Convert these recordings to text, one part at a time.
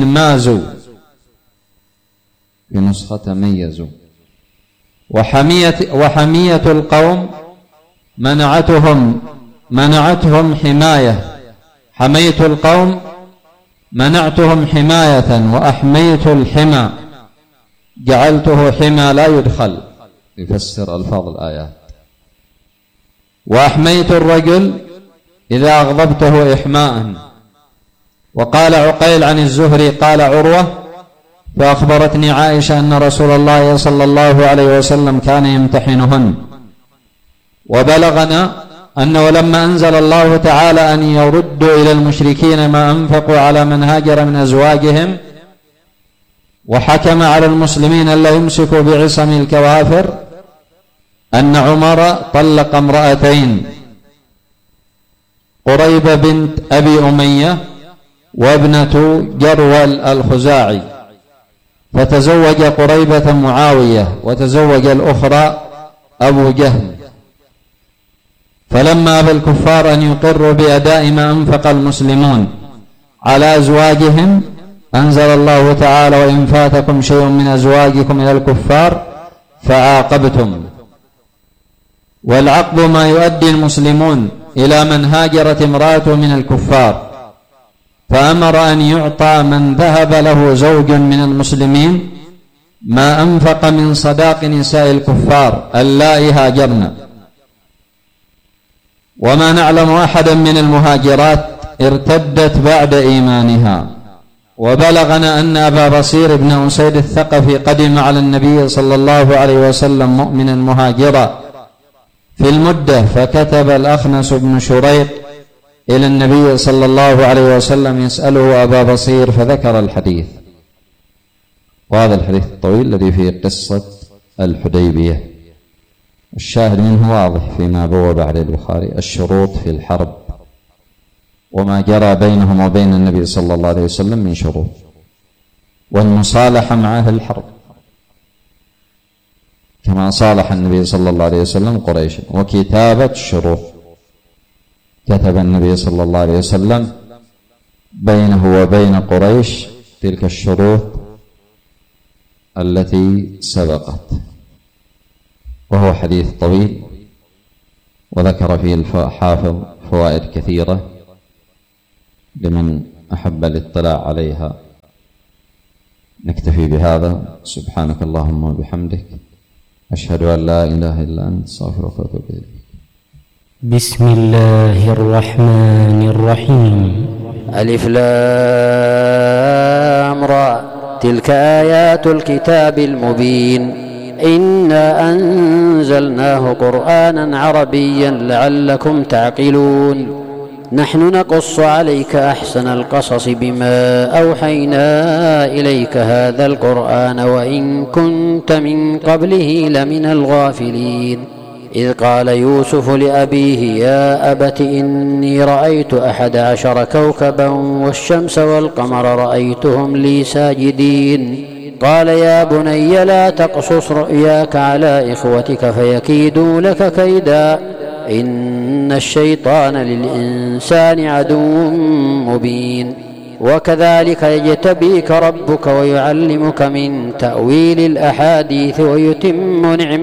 مازوا، في نسخة ميزوا. وحمية القوم منعتهم حماية، حميت القوم منعتهم حماية، وأحميت الحمى جعلته حمى لا يدخل، يفسر ألفاظ الآيات. وأحميت الرجل إذا أغضبته إحماء. وقال عقيل عن الزهري قال عروة: فأخبرتني عائشة أن رسول الله صلى الله عليه وسلم كان يمتحنهن. وبلغنا أنه لما أنزل الله تعالى أن يردوا إلى المشركين ما أنفقوا على من هاجر من أزواجهم، وحكم على المسلمين ألا يمسكوا بعصم الكوافر، أن عمر طلق امرأتين، قريبة بنت أبي أمية وابنة جرول الخزاعي، فتزوج قريبة معاوية وتزوج الأخرى أبو جهم. فلما أبى الكفار أن يقروا بأداء ما أنفق المسلمون على أزواجهم، أنزل الله تعالى: وإن فاتكم شيء من أزواجكم إلى الكفار فعاقبتم. والعقب ما يؤدي المسلمون إلى من هاجرت امرأته من الكفار، فأمر أن يعطى من ذهب له زوج من المسلمين ما أنفق من صداق نساء الكفار اللائي هاجرن. وما نعلم أحدا من المهاجرات ارتدت بعد إيمانها. وبلغنا أن أبا بصير بن أسيد الثقفي قدم على النبي صلى الله عليه وسلم مؤمنا مهاجرا في المدة، فكتب الأخنس بن شريق إلى النبي صلى الله عليه وسلم يسأله أبا بصير، فذكر الحديث. وهذا الحديث الطويل الذي فيه قصة الحديبية، الشاهد منه واضح فيما بوب عليه البخاري: الشروط في الحرب وما جرى بينهم وبين النبي صلى الله عليه وسلم من شروط، والمصالحة مع أهل الحرب كما صالح النبي صلى الله عليه وسلم قريش. وكتابة الشروط، كتب النبي صلى الله عليه وسلم بينه وبين قريش تلك الشروط التي سبقت. وهو حديث طويل وذكر فيه الحافظ فوائد كثيرة لمن أحب الاطلاع عليها. نكتفي بهذا. سبحانك اللهم وبحمدك، أشهد أن لا إله إلا أنت، أستغفرك وأتوب إليك. بسم الله الرحمن الرحيم. ألف لام را، تلك آيات الكتاب المبين. إنا أنزلناه قرآنا عربيا لعلكم تعقلون. نحن نقص عليك أحسن القصص بما أوحينا إليك هذا القرآن وإن كنت من قبله لمن الغافلين. إذ قال يوسف لأبيه: يا أبت إني رأيت 11 كوكبا والشمس والقمر رأيتهم لي ساجدين. قال: يا بني لا تقصص رؤياك على إخوتك فيكيدوا لك كيدا، إن الشيطان للإنسان عدو مبين. وكذلك يجتبيك ربك ويعلمك من تأويل الأحاديث ويتم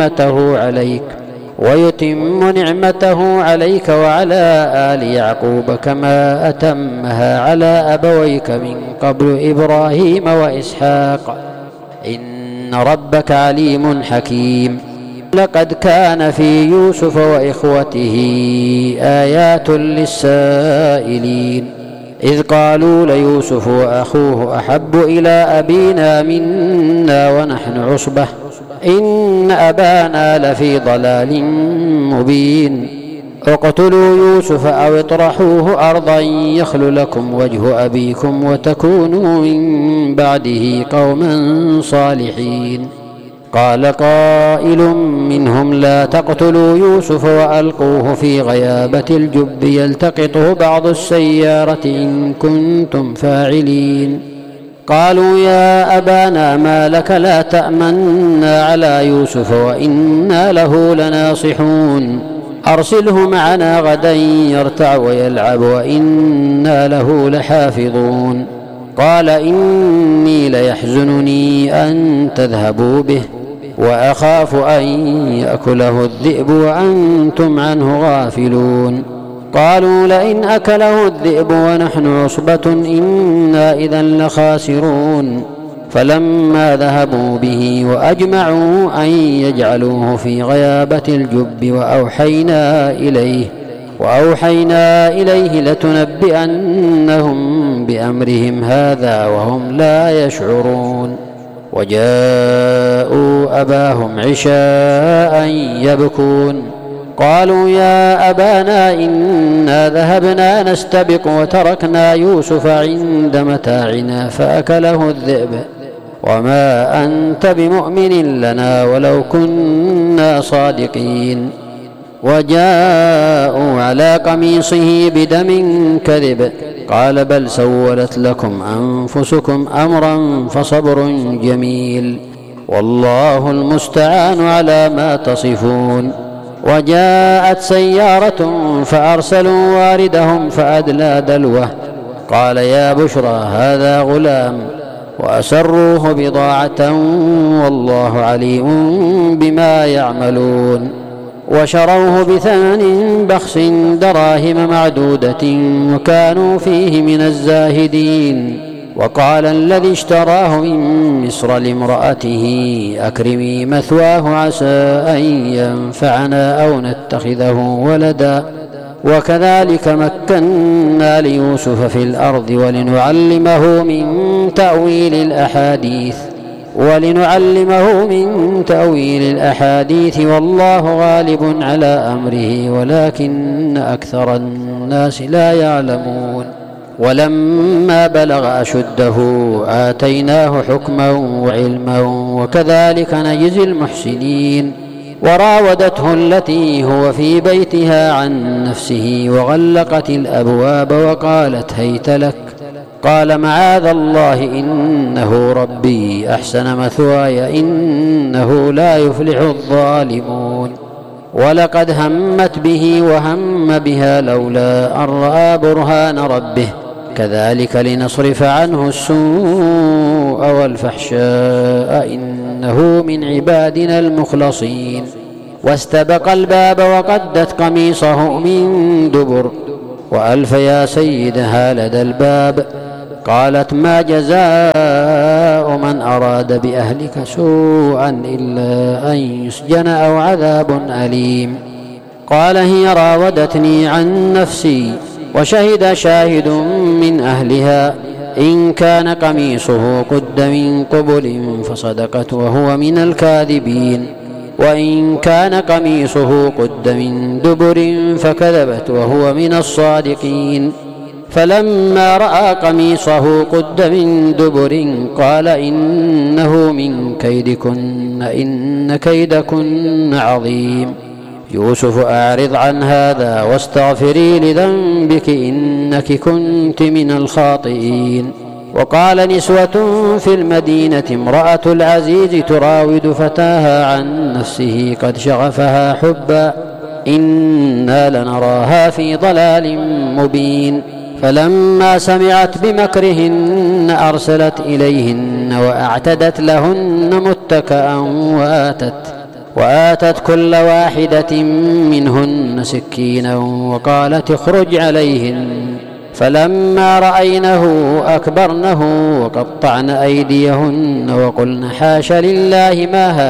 نعمته عليك وعلى آل يعقوب كما أتمها على أبويك من قبل إبراهيم وإسحاق، إن ربك عليم حكيم. لقد كان في يوسف وإخوته آيات للسائلين، إذ قالوا ليوسف وأخوه أحب إلى أبينا منا ونحن عصبة إن أبانا لفي ضلال مبين. اقتلوا يوسف أو اطرحوه أرضا يخل لكم وجه أبيكم وتكونوا من بعده قوما صالحين. قال قائل منهم: لا تقتلوا يوسف وألقوه في غيابة الجب يلتقطه بعض السيارة إن كنتم فاعلين. قالوا: يا أبانا ما لك لا تأمنا على يوسف وإنا له لناصحون، أرسله معنا غدا يرتع ويلعب وإنا له لحافظون. قال إني ليحزنني أن تذهبوا به وأخاف أن يأكله الذئب وأنتم عنه غافلون. قالوا لئن أكله الذئب ونحن عصبة إنا إذا لخاسرون. فلما ذهبوا به وأجمعوا أن يجعلوه في غيابة الجب وأوحينا إليه لتنبئنهم بأمرهم هذا وهم لا يشعرون. وجاءوا أباهم عشاء يبكون قالوا يا أبانا إنا ذهبنا نستبق وتركنا يوسف عند متاعنا فأكله الذئب وما أنت بمؤمن لنا ولو كنا صادقين. وجاءوا على قميصه بدم كذب قال بل سولت لكم أنفسكم أمرا فصبر جميل والله المستعان على ما تصفون. وجاءت سيارة فأرسلوا واردهم فأدلى دلوه قال يا بشرى هذا غلام وأسروه بضاعة والله عليم بما يعملون. وشروه بثمن بخس دراهم معدودة وكانوا فيه من الزاهدين. وقال الذي اشتراه من مصر لامرأته أكرمي مثواه عسى أن ينفعنا أو نتخذه ولدا وكذلك مكنا ليوسف في الأرض ولنعلمه من تأويل الأحاديث والله غالب على أمره ولكن أكثر الناس لا يعلمون. ولما بلغ أشده آتيناه حكما وعلما وكذلك نجزي المحسنين. وراودته التي هو في بيتها عن نفسه وغلقت الأبواب وقالت هيت لك قال معاذ الله إنه ربي أحسن مثواي إنه لا يفلح الظالمون. ولقد همت به وهم بها لولا أن رأى برهان ربه كذلك لنصرف عنه السوء والفحشاء إنه من عبادنا المخلصين. واستبق الباب وقدت قميصه من دبر وألف يا سيدها لدى الباب قالت ما جزاء من أراد بأهلك سوءا إلا أن يسجن أو عذاب أليم. قال هي راودتني عن نفسي وشهد شاهد من أهلها إن كان قميصه قد من قبل فصدقت وهو من الكاذبين وإن كان قميصه قد من دبر فكذبت وهو من الصادقين. فلما رأى قميصه قد من دبر قال إنه من كيدكن إن كيدكن عظيم. يوسف أعرض عن هذا واستغفري لذنبك إنك كنت من الخاطئين. وقال نسوة في المدينة امرأة العزيز تراود فتاها عن نفسه قد شغفها حبا إنا لنراها في ضلال مبين. فلما سمعت بمكرهن أرسلت إليهن وأعتدت لهن متكأ وآتت كل واحدة منهن سكينا وقالت اخرج عليهن. فلما رأينه أكبرنه وقطعن أيديهن وقلن حاش لله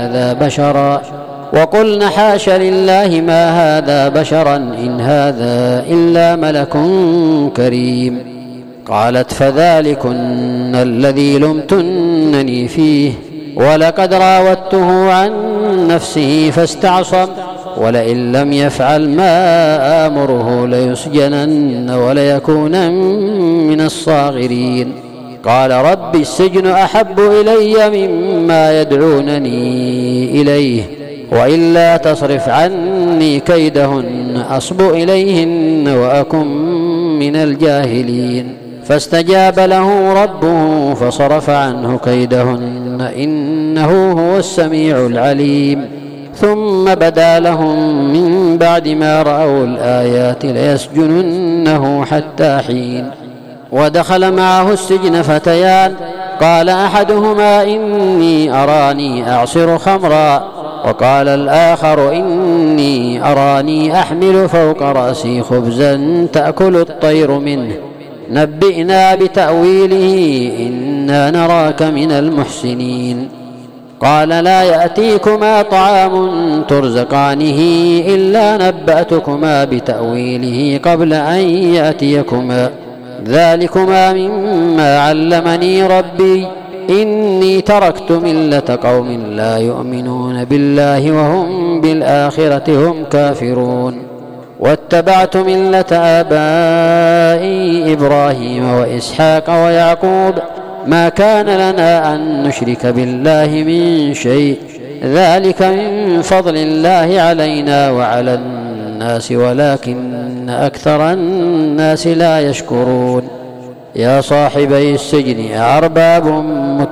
ما هذا بشرا إن هذا إلا ملك كريم. قالت فذلكن الذي لمتنني فيه ولقد راودته عن نفسه فاستعصم ولئن لم يفعل ما آمره ليسجنن وليكونن من الصاغرين. قال رب السجن أحب إلي مما يدعونني إليه وإلا تصرف عني كيدهن أصب إليهن وأكن من الجاهلين. فاستجاب له ربه فصرف عنه كيدهن إنه هو السميع العليم. ثم بدا لهم من بعد ما رأوا الآيات ليسجننه حتى حين. ودخل معه السجن فتيان، قال أحدهما إني أراني أعصر خمرا، وقال الآخر إني أراني أحمل فوق رأسي خبزا تأكل الطير منه، نبئنا بتأويله إنا نراك من المحسنين. قال لا يأتيكما طعام ترزقانه إلا نبأتكما بتأويله قبل أن يأتيكما، ذلكما مما علمني ربي، إني تركت ملة قوم لا يؤمنون بالله وهم بالآخرة هم كافرون، واتبعت ملة آبائي إبراهيم وإسحاق ويعقوب، ما كان لنا أن نشرك بالله من شيء، ذلك من فضل الله علينا وعلى الناس ولكن أكثر الناس لا يشكرون. يا صاحبي السجن أأرباب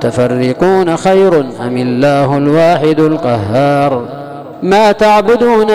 متفرقون خير أم الله الواحد القهار؟ ما تعبدون